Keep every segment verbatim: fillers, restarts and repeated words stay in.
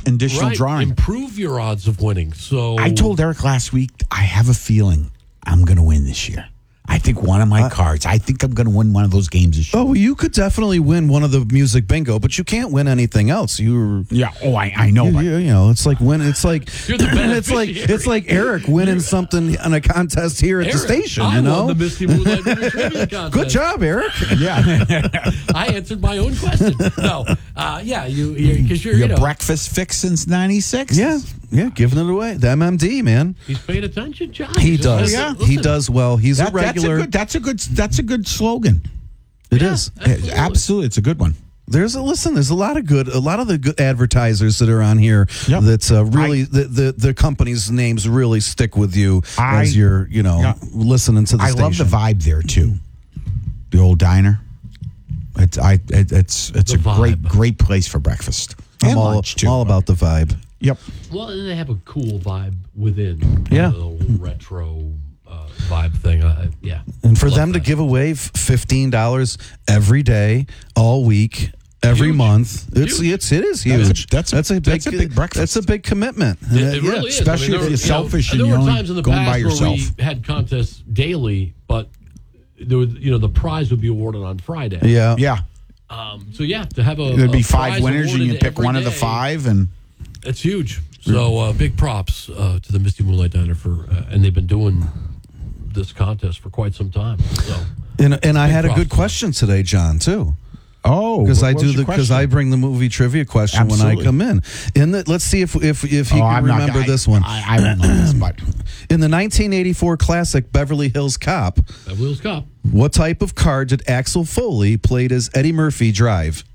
additional right. drawing. Improve your odds of winning. So I told Eric last week, I have a feeling I'm going to win this year. I think one of my uh, cards, I think I'm going to win one of those games this year. Oh, you could definitely win one of the music bingo, but you can't win anything else. You Yeah, oh, I, I know. You, but, you, you know, it's like when it's like You're the it's like it's like Eric winning something on a contest here at Eric, the station, I you know? won the Misty Moonlight Movie Trivia Contest. Good job, Eric. Yeah. I answered my own question. No, uh, yeah, you because you're, Your you know, breakfast fix since ninety-six? Yeah. Yeah, giving it away. The M M D, man. he's paying attention, John. He He's just- does. yeah. He does well. He's That, a regular. That's a good. That's a good. That's a good slogan. It Yeah, is. absolutely. Absolutely, it's a good one. There's a listen. There's a lot of good, a lot of the good advertisers that are on here. Yep. That's uh, really I- the, the the company's names really stick with you I- as you're you know Yeah. listening to the I station. love the vibe there too. The old diner. It's I. It, it's it's The a great vibe. great place for breakfast I'm and all, lunch too. all about the vibe. Yep. Well, and they have a cool vibe within. Yeah. uh, the whole retro uh, vibe thing. Uh, yeah, And for Love them to that. give away f- fifteen dollars every day, all week, every Huge. month, it's Huge. it's it is That's a- huge. that's a- that's a big that's a big breakfast. That's a big commitment. It, Uh, it yeah. really is. especially I mean, if there- you're selfish you know, and there you're were only times in the going past by where yourself. we had contests daily, but there was, you know, the prize would be awarded on Friday. Yeah. Yeah. Um, so yeah, to have a There'd be a five prize winners, and you awarded pick every one of the day, five, and It's huge. So uh, big props uh, to the Misty Moonlight Diner for, uh, and they've been doing this contest for quite some time. So And and I Big had a props good to them. question today, John, too. oh, Because what I was do your the because question? I bring the movie trivia question Absolutely. when I come in. In the let's see if if if you Oh, can I'm not- remember I- this one. I, I don't know this, but In the nineteen eighty-four classic Beverly Hills Cop, that Wheels Cup. what type of car did Axel Foley played as Eddie Murphy drive?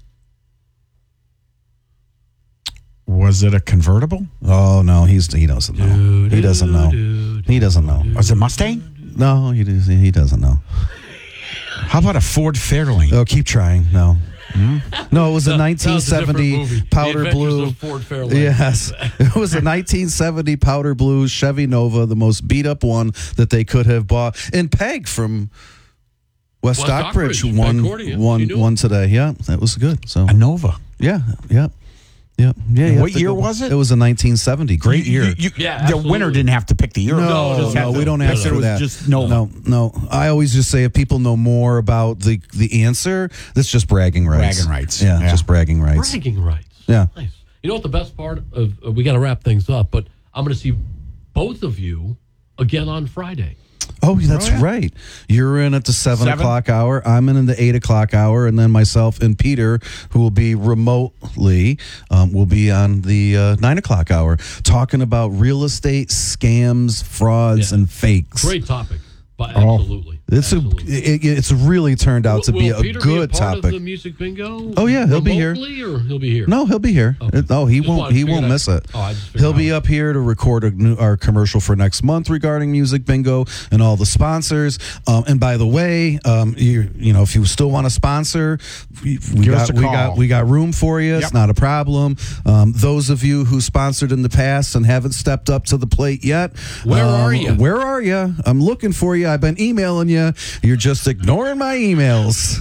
was it a convertible? Oh no, he's he doesn't know. He doesn't know. He doesn't know. Was it a Mustang? No, he does- he doesn't know. How about a Ford Fairlane? Oh, keep trying. No. No, it was a That- that nineteen was a different seventy movie. The powder Adventures blue. of Ford Fairlane. Yes, it was a nineteen seventy powder blue Chevy Nova, the most beat up one that they could have bought. And Peg from West, West Stockbridge Stockbridge, won Peg Cordy, yeah. She won knew won it. today. Yeah, that was good. So A Nova. yeah, yeah, yeah, yeah. you What have to year go- was it? It was a nineteen seventy. Great You- year. you- Yeah, the absolutely. winner didn't have to pick the year. No, No, no, just have we to- don't just ask it for was that. just Nova. No, no. I always just say if people know more about the the answer, that's just bragging rights. Bragging rights. Yeah, Yeah. just bragging rights. Bragging rights. Yeah. Nice. You know what the best part of, uh, we got to wrap things up, but I'm going to see both of you again on Friday. Oh, that's Oh, yeah. right. You're in at the seven, Seven. o'clock hour. I'm in at the eight o'clock hour, and then myself and Peter, who will be remotely, um, will be on the uh, nine o'clock hour, talking about real estate scams, frauds, Yeah. and fakes. Great topic, but Oh. absolutely. It's absolutely. a, it, it's really turned out to Will be a Peter good be a part topic. Of the music bingo. Oh, yeah, he'll be here. remotely, or he'll be here. No, he'll be here. Okay. It- oh, he Just won't. wanted to He figure won't that- miss it. Oh, I just figured He'll be out. up here to record a new, our commercial for next month regarding music bingo and all the sponsors. Um, and by the way, um, you you know if you still want to sponsor, we, we Give got us a we call. got we got room for you. It's Yep. not a problem. Um, those of you who sponsored in the past and haven't stepped up to the plate yet, Where um, are you? Where are you? I'm looking for you. I've been emailing you. You're just ignoring my emails.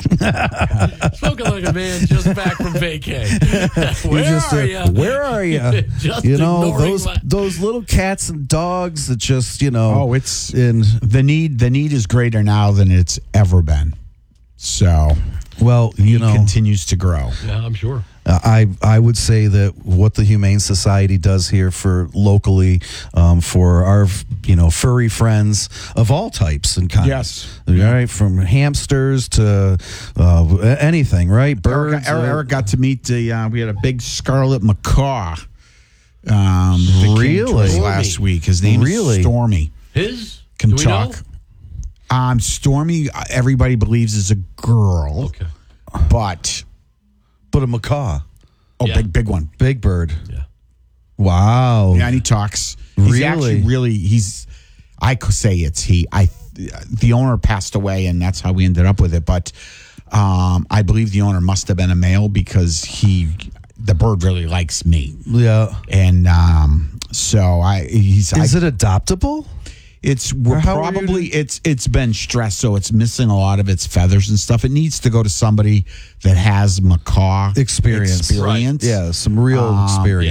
Spoken like a man just back from vacay. You Where just, are uh, you? Where are you? Just you know ignoring those my- those little cats and dogs that just you know. Oh, it's in the need. The need is greater now than it's ever been. So well, you it know, continues to grow. Yeah, I'm sure. uh, I I would say that what the Humane Society does here for locally um, for our you know furry friends of all types and kinds. Yes. all right, from hamsters to uh, anything, right? Birds. Eric, Eric, uh, Eric got to meet the. Uh, we had a big scarlet macaw. Um, that came to Really? us last week. His name Really? is Stormy. His Can do we talk. know? Um, Stormy. uh, Everybody believes is a girl, Okay. but but a macaw, oh, Yeah. big big one. big bird. Yeah. Wow. Yeah, and he talks. He's Really? actually really. He's. I could say it's he. I. The owner passed away, and that's how we ended up with it. But um, I believe the owner must have been a male because he, the bird, really likes me, Yeah. and um, so I. He's. Is I, it adoptable? It's we're Or how are you probably doing- it's it's been stressed, so it's missing a lot of its feathers and stuff. It needs to go to somebody that has macaw Experience. experience. Yeah, some real Um, experience.